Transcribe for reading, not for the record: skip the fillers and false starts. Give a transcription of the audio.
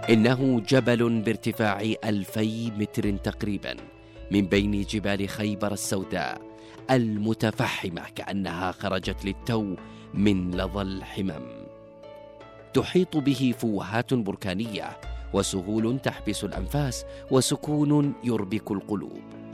إنه جبل بارتفاع 2000 متر تقريبا من بين جبال خيبر السوداء المتفحمة كأنها خرجت للتو من لظى الحمم. تحيط به فوهات بركانية وسهول تحبس الأنفاس وسكون يربك القلوب.